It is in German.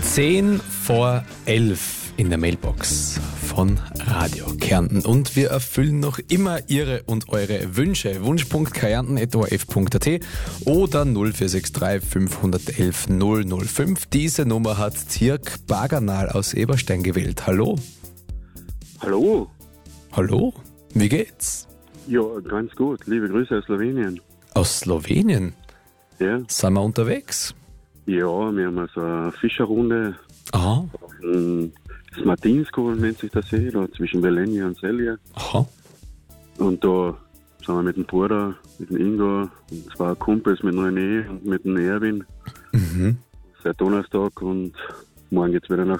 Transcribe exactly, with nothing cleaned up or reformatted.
zehn vor elf in der Mailbox von Radio Kärnten. Und wir erfüllen noch immer Ihre und eure Wünsche. Wunschpunkt kärnten at o r f punkt a t oder null vier sechs drei fünf eins eins null null fünf. Diese Nummer hat Dirk Bagernal aus Eberstein gewählt. Hallo. Hallo. Hallo. Wie geht's? Ja, ganz gut. Liebe Grüße aus Slowenien. Aus Slowenien? Ja. Sind wir unterwegs? Ja, wir haben also eine Fischerrunde. Aha. Das Martinsko nennt sich der See, da zwischen Belenia und Celje. Aha. Und da sind wir mit dem Bruder, mit dem Ingo und zwei Kumpels mit dem René und mit dem Erwin. Mhm. Seit Donnerstag und morgen geht's wieder nach